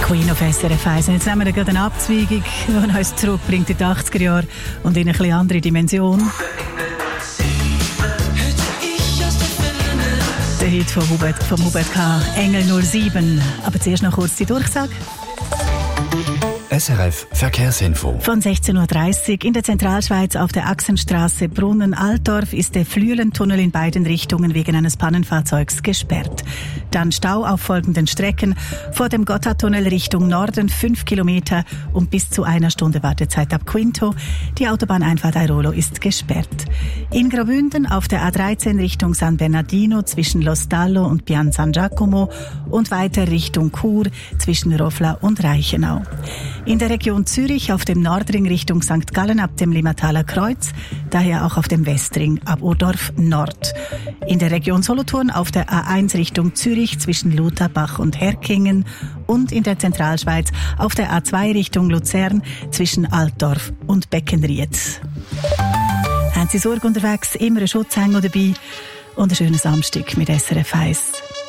Queen auf SRF 1. Jetzt nehmen wir gerade eine Abzweigung, die uns zurückbringt in die 80er Jahre und in eine etwas andere Dimension. Der Hit von Hubert K. Engel 07. Aber zuerst noch kurz die Durchsage. SRF Verkehrsinfo. Von 16.30 Uhr in der Zentralschweiz auf der Achsenstraße Brunnen-Altdorf ist der Flüelentunnel in beiden Richtungen wegen eines Pannenfahrzeugs gesperrt. Dann Stau auf folgenden Strecken: vor dem Gotthardtunnel Richtung Norden 5 Kilometer und bis zu 1 Stunde Wartezeit ab Quinto. Die Autobahneinfahrt Airolo ist gesperrt. In Graubünden auf der A13 Richtung San Bernardino zwischen Lo Stallo und Pian San Giacomo und weiter Richtung Chur zwischen Rofla und Reichenau. In der Region Zürich auf dem Nordring Richtung St. Gallen ab dem Limmataler Kreuz, daher auch auf dem Westring ab Urdorf Nord. In der Region Solothurn auf der A1 Richtung Zürich zwischen Lutherbach und Herkingen und in der Zentralschweiz auf der A2 Richtung Luzern zwischen Altdorf und Beckenried. Haben Sie Sorge unterwegs, immer einen Schutzhänger dabei und einen schönen Samstag mit SRF 1.